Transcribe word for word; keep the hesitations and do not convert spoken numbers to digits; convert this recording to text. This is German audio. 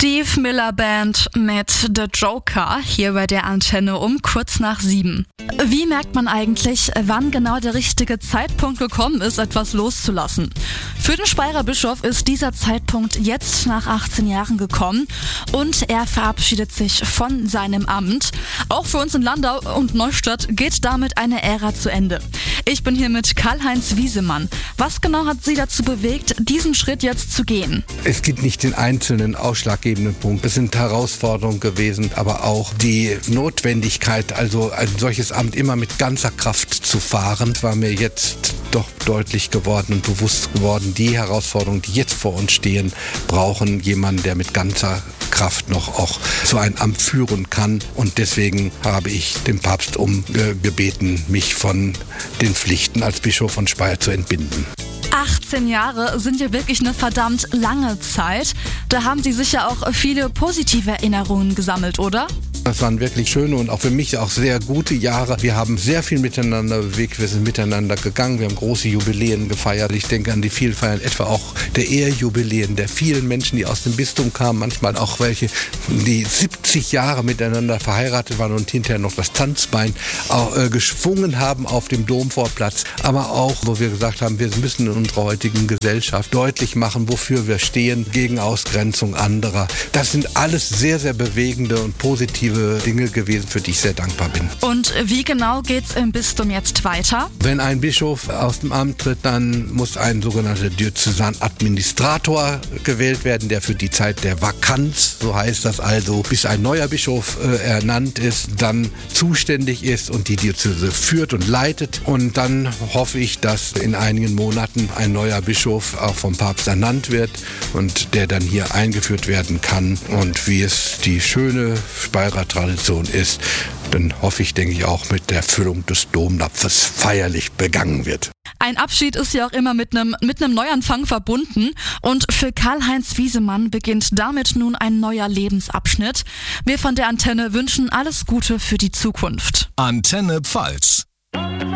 Steve Miller Band mit The Joker hier bei der Antenne um kurz nach sieben. Wie merkt man eigentlich, wann genau der richtige Zeitpunkt gekommen ist, etwas loszulassen? Für den Speyerer Bischof ist dieser Zeitpunkt jetzt nach achtzehn Jahren gekommen und er verabschiedet sich von seinem Amt. Auch für uns in Landau und Neustadt geht damit eine Ära zu Ende. Ich bin hier mit Karl-Heinz Wiesemann. Was genau hat Sie dazu bewegt, diesen Schritt jetzt zu gehen? Es gibt nicht den einzelnen ausschlaggebenden Punkt. Es sind Herausforderungen gewesen, aber auch die Notwendigkeit, also ein solches Amt immer mit ganzer Kraft zu fahren, war mir jetzt doch deutlich geworden und bewusst geworden. Die Herausforderungen, die jetzt vor uns stehen, brauchen jemanden, der mit ganzer Kraft noch auch so ein Amt führen kann. Und deswegen habe ich den Papst um äh, gebeten, mich von den Pflichten als Bischof von Speyer zu entbinden. achtzehn Jahre sind ja wirklich eine verdammt lange Zeit. Da haben Sie sicher auch viele positive Erinnerungen gesammelt, oder? Das waren wirklich schöne und auch für mich auch sehr gute Jahre. Wir haben sehr viel miteinander bewegt, wir sind miteinander gegangen, wir haben große Jubiläen gefeiert. Ich denke an die vielen Feiern, etwa auch der Ehejubiläen der vielen Menschen, die aus dem Bistum kamen, manchmal auch welche, die siebzig Jahre miteinander verheiratet waren und hinterher noch das Tanzbein auch, äh, geschwungen haben auf dem Domvorplatz. Aber auch, wo wir gesagt haben, wir müssen in unserer heutigen Gesellschaft deutlich machen, wofür wir stehen, gegen Ausgrenzung anderer. Das sind alles sehr, sehr bewegende und positive Dinge gewesen, für die ich sehr dankbar bin. Und wie genau geht's im Bistum jetzt weiter? Wenn ein Bischof aus dem Amt tritt, dann muss ein sogenannter Diözesanadministrator gewählt werden, der für die Zeit der Vakanz, so heißt das also, bis ein neuer Bischof äh, ernannt ist, dann zuständig ist und die Diözese führt und leitet. Und dann hoffe ich, dass in einigen Monaten ein neuer Bischof auch vom Papst ernannt wird und der dann hier eingeführt werden kann. Und wie es die schöne Speyerer Tradition ist, dann hoffe ich, denke ich, auch mit der Füllung des Domnapfes feierlich begangen wird. Ein Abschied ist ja auch immer mit einem mit einem Neuanfang verbunden und für Karl-Heinz Wiesemann beginnt damit nun ein neuer Lebensabschnitt. Wir von der Antenne wünschen alles Gute für die Zukunft. Antenne Pfalz.